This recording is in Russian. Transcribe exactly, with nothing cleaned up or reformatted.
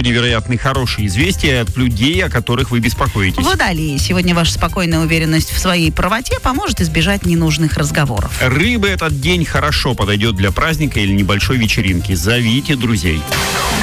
невероятные хорошие известия от людей, о которых вы беспокоитесь. Водолеи. Сегодня ваша спокойная уверенность в своей правоте поможет избежать ненужных разговоров. Рыбы, этот день хорошо подойдет для праздника или небольшой вечеринки. Зовите друзей.